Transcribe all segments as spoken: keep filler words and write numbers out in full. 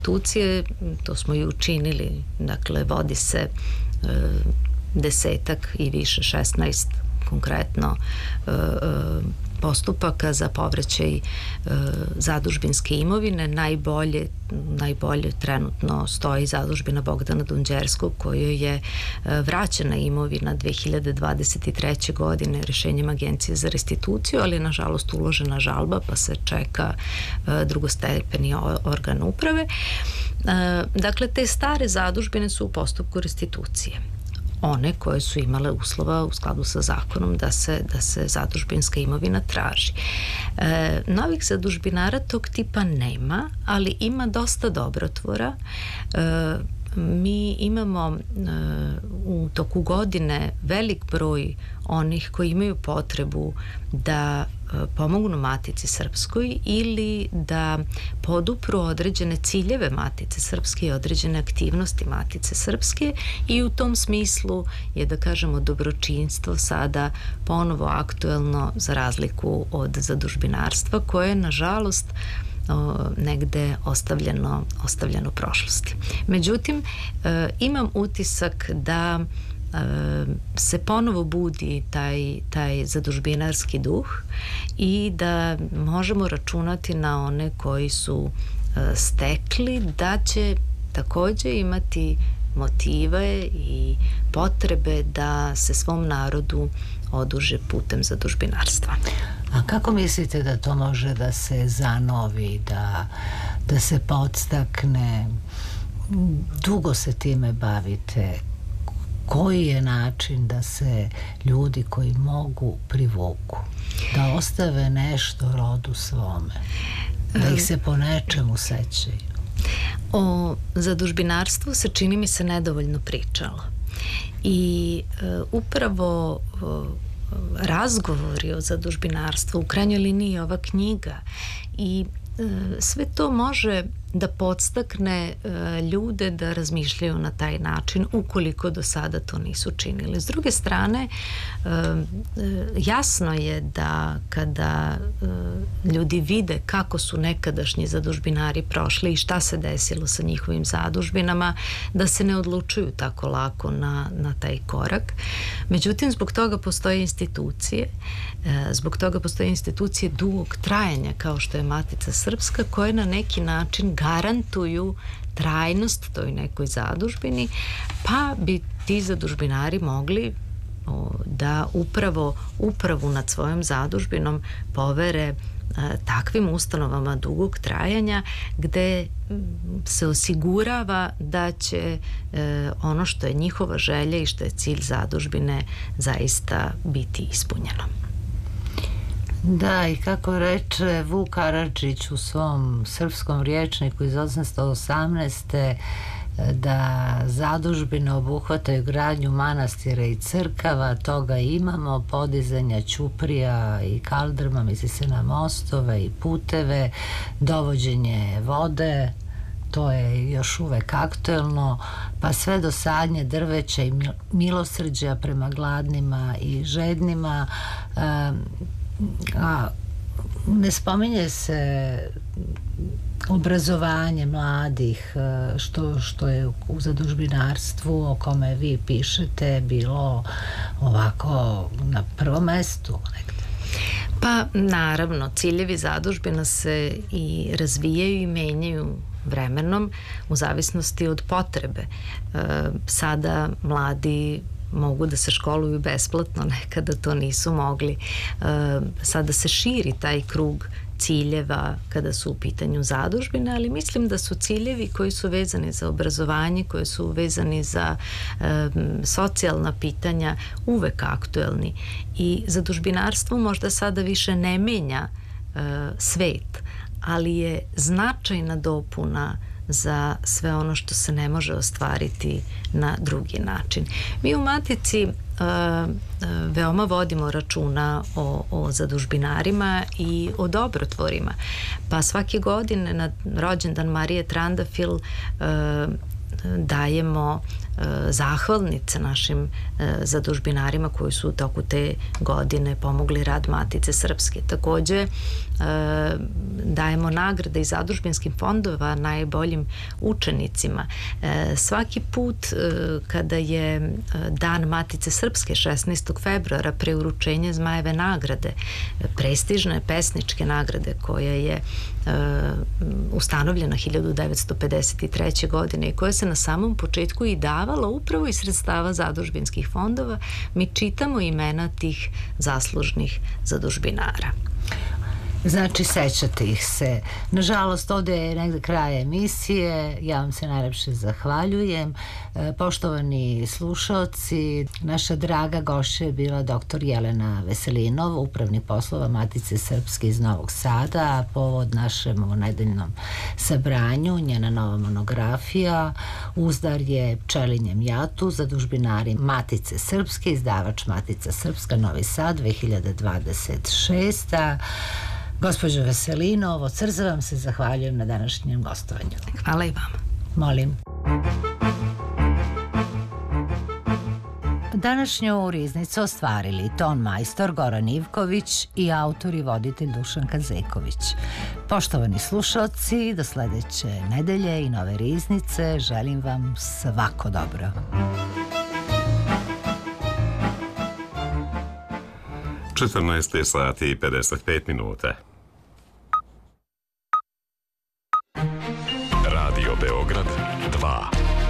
institucije, to smo i učinili, dakle vodi se e, desetak i više, šesnaest konkretno e, postupaka za povraćaj e, zadužbinske imovine. Najbolje, najbolje trenutno stoji zadužbina Bogdana Dunđerskog, kojoj je e, vraćena imovina dve hiljade dvadeset treće. godine rešenjem Agencije za restituciju, ali je nažalost uložena žalba pa se čeka e, drugostepeni organ uprave. E, dakle, te stare zadužbine su u postupku restitucije. One koje su imale uslova u skladu sa zakonom da se, da se zadužbinska imovina traži. E, novih zadužbinara tog tipa nema, ali ima dosta dobrotvora. E, mi imamo e, u toku godine velik broj onih koji imaju potrebu da pomognu Matici Srpskoj ili da podupru određene ciljeve Matice Srpske i određene aktivnosti Matice Srpske, i u tom smislu je, da kažemo, dobročinstvo sada ponovo aktuelno, za razliku od zadužbinarstva koje je nažalost o, negde ostavljeno, ostavljeno u prošlosti. Međutim, e, imam utisak da se ponovo budi taj, taj zadužbinarski duh i da možemo računati na one koji su stekli, da će takođe imati motive i potrebe da se svom narodu oduže putem zadužbinarstva. A kako mislite da to može da se zanovi, da, da se podstakne? Dugo se time bavite. Koji je način da se ljudi koji mogu privuku, da ostave nešto rodu svome, da ih se po nečemu sećaju? O zadužbinarstvu se, čini mi se, nedovoljno pričalo. I e, upravo e, razgovori o zadužbinarstvu, u krajnjoj liniji ova knjiga, i e, sve to može da podstakne e, ljude da razmišljaju na taj način, ukoliko do sada to nisu činili. S druge strane, e, e, jasno je da kada e, ljudi vide kako su nekadašnji zadužbinari prošli i šta se desilo sa njihovim zadužbinama, da se ne odlučuju tako lako na, na taj korak. Međutim, zbog toga postoje institucije, e, zbog toga postoje institucije dugog trajanja, kao što je Matica Srpska, koje na neki način garantuju trajnost toj nekoj zadužbini, pa bi ti zadužbinari mogli o, da upravo upravu nad svojom zadužbinom povere e, takvim ustanovama dugog trajanja, gde se osigurava da će e, ono što je njihova želja i što je cilj zadužbine zaista biti ispunjeno. Da, i kako reče Vuk Karadžić u svom srpskom rječniku iz osamsto osamnaeste. da zadužbine obuhvataju gradnju manastira i crkava, toga imamo, podizanja ćuprija i kaldrma, misli se na mostove i puteve, dovođenje vode, to je još uvek aktuelno, pa sve do sadnje drveća i milosrđa prema gladnima i žednima. A ne spominje se obrazovanje mladih, što, što je u zadužbinarstvu o kome vi pišete bilo ovako na prvom mestu nekde. Pa naravno, ciljevi zadužbina se i razvijaju i menjaju vremenom u zavisnosti od potrebe. E, sada mladi mogu da se školuju besplatno, nekada to nisu mogli. E, sada se širi taj krug ciljeva kada su u pitanju zadužbine, ali mislim da su ciljevi koji su vezani za obrazovanje, koji su vezani za e, socijalna pitanja uvek aktuelni. I zadužbinarstvo možda sada više ne menja e, svet, ali je značajna dopuna za sve ono što se ne može ostvariti na drugi način. Mi u Matici uh, uh, veoma vodimo računa o, o zadužbinarima i o dobrotvorima. Pa svake godine na rođendan Marije Trandafil uh, dajemo zahvalnice našim zadužbinarima koji su u toku te godine pomogli rad Matice Srpske. Takođe dajemo nagrade i zadužbinskim fondova najboljim učenicima. Svaki put kada je Dan Matice Srpske šesnaestog februara pre uručenja Zmajeve nagrade, prestižne pesničke nagrade koja je ustanovljena hiljadu devetsto pedeset treće. godine i koja se na samom početku i davala upravo iz sredstava zadužbinskih fondova, mi čitamo imena tih zaslužnih zadužbinara. Znači, sećate ih se. Nažalost, ovde je negde kraj emisije. Ja vam se najlepše zahvaljujem. Poštovani slušaoci, naša draga gošća je bila doktor Jelena Veselinov, upravnik poslova Matice Srpske iz Novog Sada, a povod našem nedeljnom sabranju, njena nova monografija Uzdar je pčelinjem jatu, zadužbinari Matice Srpske, izdavač Matica Srpska, Novi Sad, dve hiljade dvadeset šesta. Gospođo Veselinov, od srca vam se zahvaljujem na današnjem gostovanju. Hvala i vama. Molim. Današnju riznicu ostvarili ton majstor Goran Ivković i autor i voditelj Dušan Kanzeković. Poštovani slušalci, do sledeće nedelje i nove riznice želim vam svako dobro. četrnaest sati i pedeset pet minuta. Radio Beograd dva.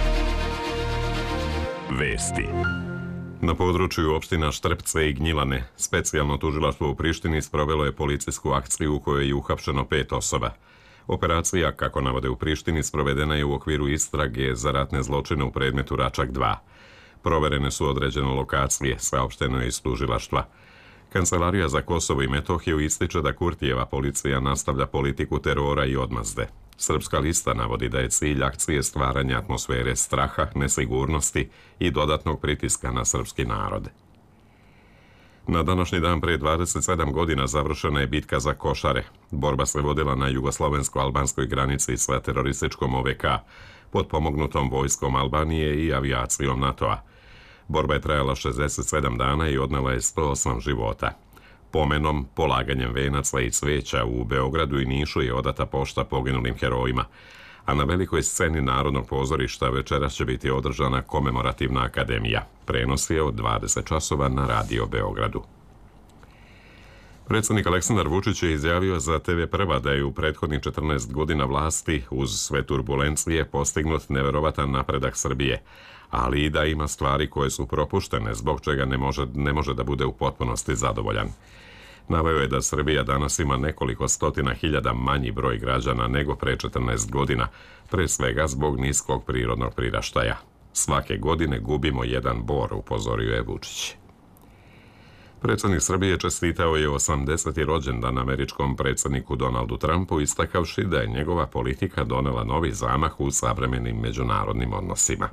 Vesti. Na području opština Štrpce i Gnjilane specijalno tužilaštvo u Prištini sprovelo je policijsku akciju u kojoj je uhapšeno pet osoba. Operacija, kako navode u Prištini, sprovedena je u okviru istrage za ratne zločine u predmetu Račak dva. Proverene su određene lokacije, saopšteno je iz tužilaštva. Kancelarija za Kosovo i Metohiju ističe da Kurtijeva policija nastavlja politiku terora i odmazde. Srpska lista navodi da je cilj akcije stvaranje atmosfere straha, nesigurnosti i dodatnog pritiska na srpski narod. Na današnji dan pre dvadeset sedam godina završena je bitka za Košare. Borba se vodila na jugoslovensko-albanskoj granici sa terorističkom O V K, pod pomognutom vojskom Albanije i avijacijom NATO-a. Borba je trajala šezdeset sedam dana i odnela je sto osam života. Pomenom, polaganjem venaca i cveća u Beogradu i Nišu je odata pošta poginulim herojima, a na velikoj sceni Narodnog pozorišta večeras će biti održana komemorativna akademija. Prenos je od dvadeset časova na Radio Beogradu. Predsjednik Aleksandar Vučić je izjavio za T V Prva da je u prethodnih četrnaest godina vlasti, uz sve turbulencije, postignut neverovatan napredak Srbije, ali i da ima stvari koje su propuštene, zbog čega ne može, ne može da bude u potpunosti zadovoljan. Naveo je da Srbija danas ima nekoliko stotina hiljada manji broj građana nego pre četrnaest godina, pre svega zbog niskog prirodnog priraštaja. Svake godine gubimo jedan bor, upozorio je Vučić. Predsjednik Srbije čestitao je osamdeseti rođendan američkom predsjedniku Donaldu Trumpu, istakavši da je njegova politika donela novi zamah u savremenim međunarodnim odnosima.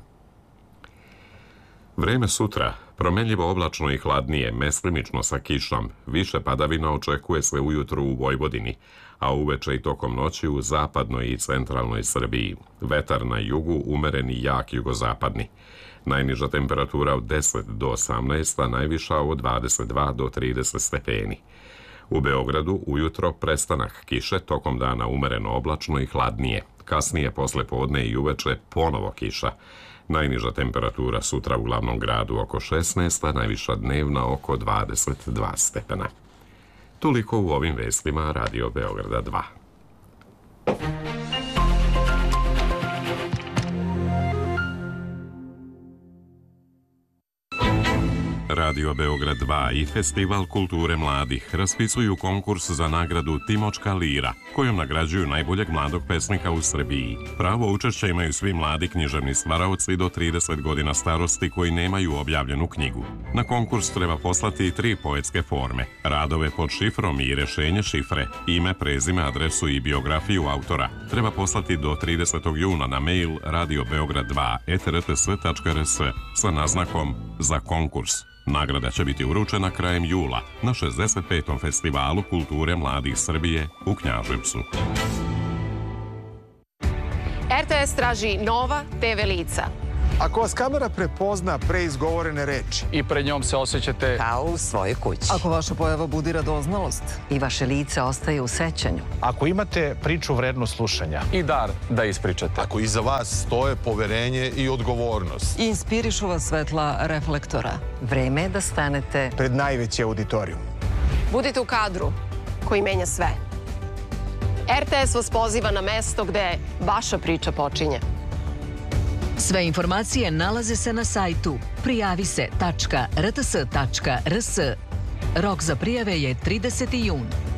Vreme sutra, promenljivo oblačno i hladnije, meslimično sa kišom, više padavina očekuje se ujutru u Vojvodini, a uveče i tokom noći u zapadnoj i centralnoj Srbiji. Vetar na jugu umeren i jak jugozapadni. Najniža temperatura od deset do osamnaest, a najviša od dvadeset dva do trideset stepeni. U Beogradu ujutro prestanak kiše, tokom dana umereno oblačno i hladnije. Kasnije posle podne i uveče ponovo kiša. Najniža temperatura sutra u glavnom gradu oko šesnaest, a najviša dnevna oko dvadeset dva stepena. Toliko u ovim vestima Radio Beograda dva. Radio Beograd dva i Festival kulture mladih raspisuju konkurs za nagradu Timočka lira, kojom nagrađuju najboljeg mladog pesnika u Srbiji. Pravo učešća imaju svi mladi književni stvaraoci do trideset godina starosti koji nemaju objavljenu knjigu. Na konkurs treba poslati tri poetske forme, radove pod šifrom i rešenje šifre, ime, prezime, adresu i biografiju autora. Treba poslati do tridesetog juna na mail radio beograd dva et r t s tačka r s sa naznakom za konkurs. Nagrada će biti uručena krajem jula na šezdeset petom Festivalu kulture mladih Srbije u Knjaževcu. R R T S traži nova te ve lica. Ako vas kamera prepozna pre izgovorene reči i pred njom se osjećate kao u svojoj kući. Ako vaša pojava budi radoznalost i vaše lice ostaje u sećanju. Ako imate priču vrednu slušanja i dar da ispričate. Ako iza vas stoje poverenje i odgovornost. I inspirišu vas svetla reflektora. Vreme je da stanete pred najveći auditorijum. Budite u kadru koji menja sve. R T S vas poziva na mesto gde vaša priča počinje. Sve informacije nalaze se na sajtu prijavi se tačka r t s tačka r s. Rok za prijave je trideseti jun.